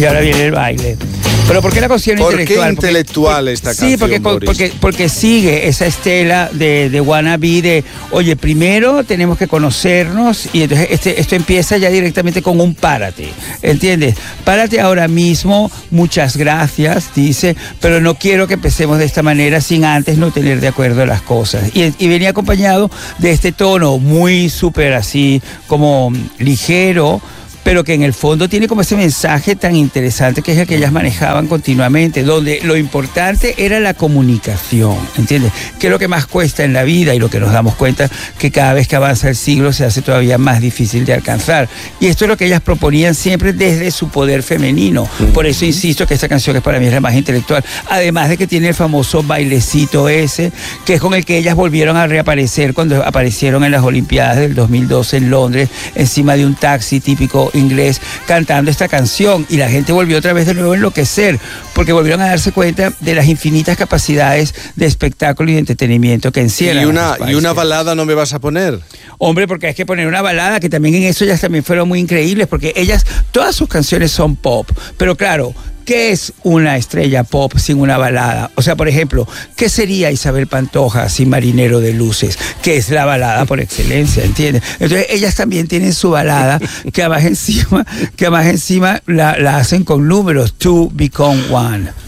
Y ahora viene el baile. ¿Pero por qué la considero intelectual? ¿Por qué intelectual esta canción, Sí, porque sigue esa estela de wannabe de, oye, primero tenemos que conocernos y entonces esto empieza ya directamente con un párate, ¿entiendes? Párate ahora mismo, muchas gracias, dice, pero no quiero que empecemos de esta manera sin antes no tener de acuerdo las cosas. Y venía acompañado de este tono muy súper así, como ligero, pero que en el fondo tiene como ese mensaje tan interesante que es el que ellas manejaban continuamente, donde lo importante era la comunicación, ¿entiendes? Que es lo que más cuesta en la vida y lo que nos damos cuenta que cada vez que avanza el siglo se hace todavía más difícil de alcanzar. Y esto es lo que ellas proponían siempre desde su poder femenino. Por eso insisto que esta canción es para mí la más intelectual. Además de que tiene el famoso bailecito ese, que es con el que ellas volvieron a reaparecer cuando aparecieron en las Olimpiadas del 2012 en Londres, encima de un taxi típico inglés, cantando esta canción, y la gente volvió otra vez de nuevo a enloquecer, porque volvieron a darse cuenta de las infinitas capacidades de espectáculo y de entretenimiento que encierran. ¿Y una balada no me vas a poner? Hombre, porque hay que poner una balada, que también en eso ellas también fueron muy increíbles, porque ellas, todas sus canciones son pop, pero claro, ¿qué es una estrella pop sin una balada? O sea, por ejemplo, ¿qué sería Isabel Pantoja sin Marinero de Luces? Que es la balada por excelencia, ¿entiendes? Entonces, ellas también tienen su balada, que además encima la hacen con números, To Become One.